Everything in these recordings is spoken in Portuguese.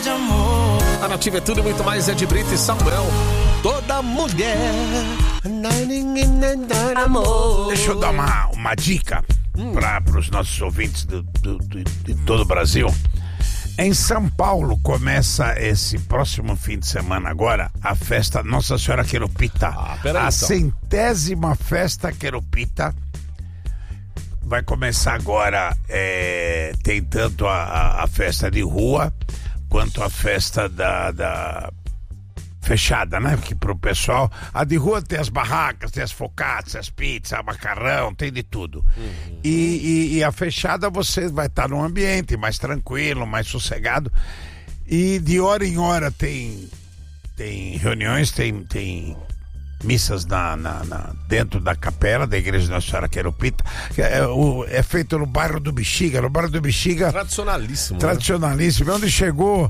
de amor. A Nativa é tudo e muito mais. É de Brito e Samuel. Toda mulher. Amor. Deixa eu dar uma dica para os nossos ouvintes de todo o Brasil. Em São Paulo começa esse próximo fim de semana agora a festa Nossa Senhora Querupita. Peraí, a então. 100ª festa Querupita. Vai começar agora, tem tanto a festa de rua quanto a festa da fechada, né? Que pro pessoal, a de rua tem as barracas, tem as focaccias, as pizzas, macarrão, tem de tudo. E a fechada você vai estar num ambiente mais tranquilo, mais sossegado. E de hora em hora tem reuniões, tem missas dentro da capela da Igreja Nossa Senhora Querupita. É feito no bairro do Bexiga. No bairro do Bexiga, Tradicionalíssimo. tradicionalíssimo, onde chegou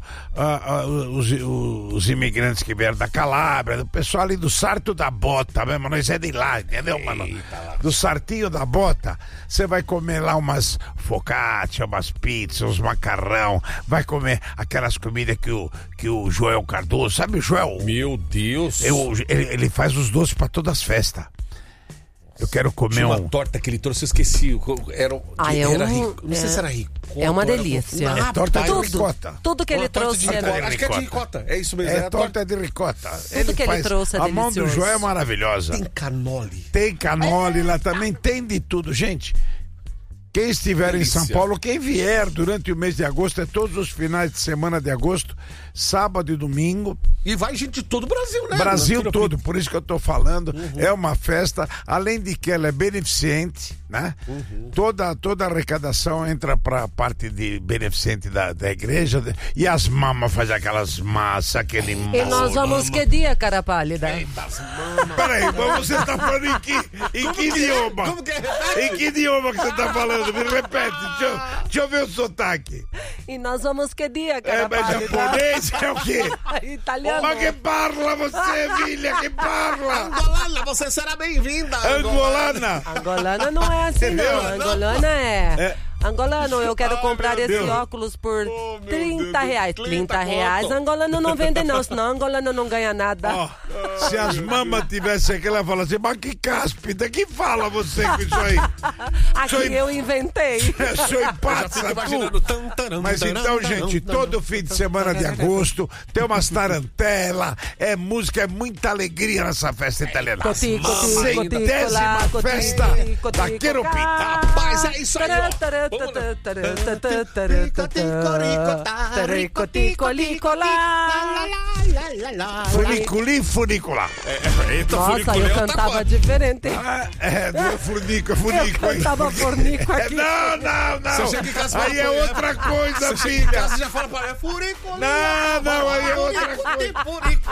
os imigrantes que vieram da Calábria, do pessoal ali do Sarto da Bota mesmo, nós é de lá, entendeu, mano? Do Sartinho da Bota. Você vai comer lá umas focaccia, umas pizzas, uns macarrão, vai comer aquelas comidas que o Joel Cardoso, sabe o Joel? Meu Deus. Ele faz os doces pra todas as festas. Eu quero comer Tinha uma torta que ele trouxe, eu esqueci. Não sei se era ricota. É uma delícia. É torta de Tudo. ricota. Tudo que ele trouxe de ricota. Acho que é de ricota. É isso mesmo. É torta de ricota. Tudo que ele trouxe é a mão do delicioso. Joel é maravilhosa. Tem canole. Tem canole lá também, tem de tudo. Gente, quem estiver Delícia. em São Paulo, quem vier durante o mês de agosto, é todos os finais de semana de agosto, sábado e domingo. E vai gente de todo o Brasil, né? Brasil todo, por isso que eu tô falando. É uma festa, além de que ela é beneficente, né? Toda a arrecadação entra pra parte de beneficente da igreja. E as mamas fazem aquelas massas, aquele E nós vamos que dia, cara pálida? Peraí, mas você tá falando em que idioma? Como que é? Em que idioma que você tá falando? Me repete, deixa eu ver o sotaque. E nós vamos que dia, cara Mas pálida? japonês é o quê? Italiano. Ma che parla você, filha, que parla? Angolana, você será bem-vinda. Angolana. Angolana não é assim, Entendeu? não. Angolana é... Angolano, eu quero comprar esse Deus. óculos por Oh, meu R$30. Deus. R$30. Angolano não vende não, senão Angolano não ganha nada. Ó, se as mamas tivessem aqui, ela fala assim, mas que cáspita, que fala você com isso aí? Aqui eu inventei. Sou passa tu. Mas então, gente, todo fim de semana de agosto tem umas tarantelas, é música, é muita alegria nessa festa italiana. Coti, coti, 100ª coti, festa coti, da coti, Querupita. Rapaz, é isso aí, ó. Funicular. Eita, Nossa, funiculé, eu tá cantava quanto? diferente. Funico. Eu cantava fornico aqui. Não. Você chega em casa e Aí é fala, outra coisa, Você chega em filha. casa e já fala pra ela, furico. Não, aí é outra coisa.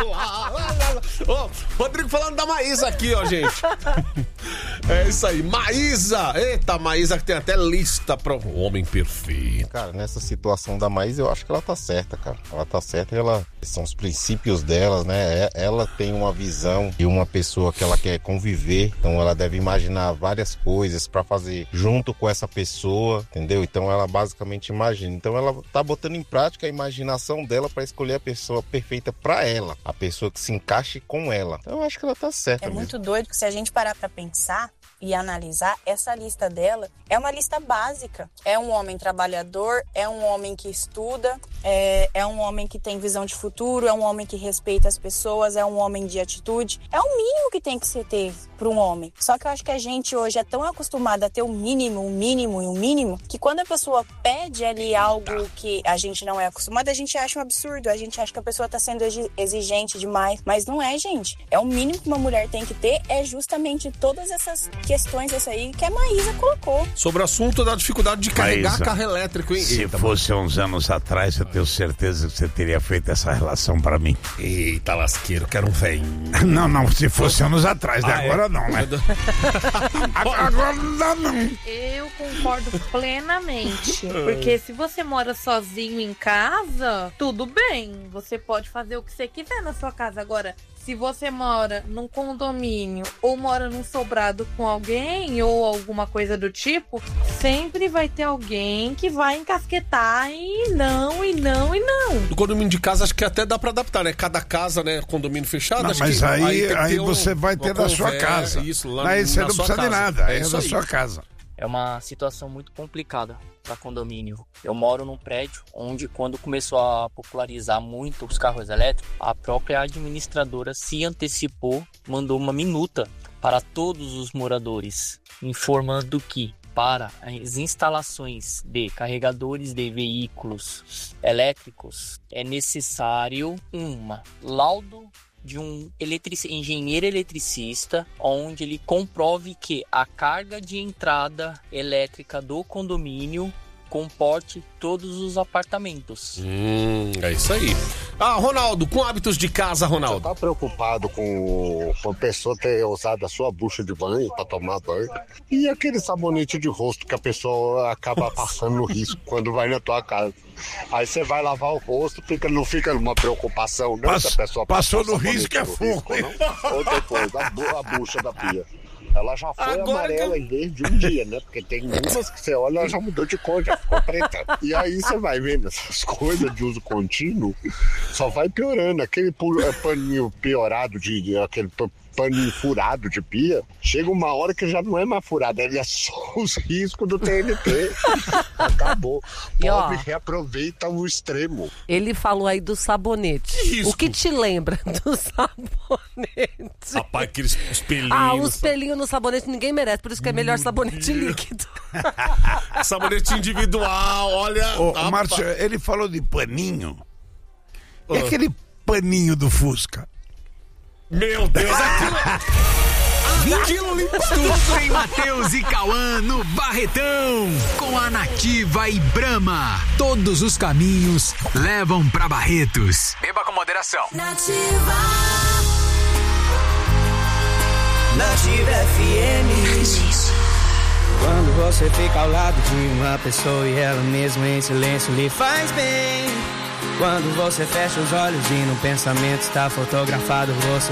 Ô, Rodrigo falando da Maísa aqui, ó, gente. É isso aí, Maísa. Eita, Maísa que tem até lista para o homem perfeito. Cara, nessa situação da Maísa, eu acho que ela tá certa, cara. Ela tá certa, são os princípios dela, né? Ela tem uma visão de uma pessoa que ela quer conviver, então ela deve imaginar várias coisas pra fazer junto com essa pessoa, entendeu? Então ela basicamente imagina. Então ela tá botando em prática a imaginação dela pra escolher a pessoa perfeita pra ela, a pessoa que se encaixe com ela. Então eu acho que ela tá certa mesmo. Muito doido que se a gente parar pra pensar e analisar, essa lista dela é uma lista básica. É um homem trabalhador, é um homem que estuda, é um homem que tem visão de futuro, é um homem que respeita as pessoas, é um homem de atitude. É o mínimo que tem que se ter para um homem. Só que eu acho que a gente hoje é tão acostumado a ter o mínimo, que quando a pessoa pede ali algo que a gente não é acostumado, a gente acha um absurdo, a gente acha que a pessoa tá sendo exigente demais. Mas não é, gente. É o mínimo que uma mulher tem que ter, é justamente todas essas questões essa aí que a Maísa colocou. Sobre o assunto da dificuldade de carregar Maísa, carro elétrico, hein? Se Eita, fosse uns anos atrás, eu tenho certeza que você teria feito essa relação pra mim. Eita, lasqueiro, quero um velhinho. Não, se fosse anos atrás, né? Agora não, né? Agora não dá, não. Eu concordo plenamente. Porque se você mora sozinho em casa, tudo bem. Você pode fazer o que você quiser na sua casa. Agora, se você mora num condomínio ou mora num sobrado com alguém ou alguma coisa do tipo, sempre vai ter alguém que vai encasquetar e não. No condomínio de casa, acho que até dá pra adaptar, né? Cada casa, né? Condomínio fechado. Não, acho mas que aí você vai ter na sua casa. Isso, lá Aí você na não sua precisa de casa. nada, é isso na aí. sua casa. É uma situação muito complicada para condomínio. Eu moro num prédio onde, quando começou a popularizar muito os carros elétricos, a própria administradora se antecipou, mandou uma minuta para todos os moradores, informando que para as instalações de carregadores de veículos elétricos é necessário laudo de um engenheiro eletricista, onde ele comprove que a carga de entrada elétrica do condomínio comporte todos os apartamentos. É isso aí. Ronaldo, com hábitos de casa, Ronaldo. Você tá preocupado com a pessoa ter usado a sua bucha de banho para tomar banho? E aquele sabonete de rosto que a pessoa acaba passando no risco quando vai na tua casa? Aí você vai lavar o rosto, não fica numa preocupação, não, se a pessoa passou no risco, é fogo. Não? Ou depois, a bucha da pia. Ela já foi amarela em vez de um dia, né? Porque tem umas que você olha, ela já mudou de cor, já ficou preta. E aí você vai vendo essas coisas de uso contínuo, só vai piorando. Aquele paninho piorado, aquele paninho furado de pia, chega uma hora que já não é mais furado, ele é só os riscos do TNT. Acabou. Pobre reaproveita o extremo. Ele falou aí do sabonete. Que o que te lembra do sabonete? Rapaz, aqueles pelinhos. Os pelinhos no sabonete ninguém merece, por isso que é melhor sabonete líquido. Sabonete individual, olha. Márcio, ele falou de paninho. E aquele paninho do Fusca? Meu Deus, aquilo limpa tudo em Matheus e Cauã no Barretão, com a Nativa e Brahma. Todos os caminhos levam pra Barretos. Beba com moderação. Nativa FM. Quando você fica ao lado de uma pessoa e ela mesmo em silêncio lhe faz bem. Quando você fecha os olhos e no pensamento está fotografado você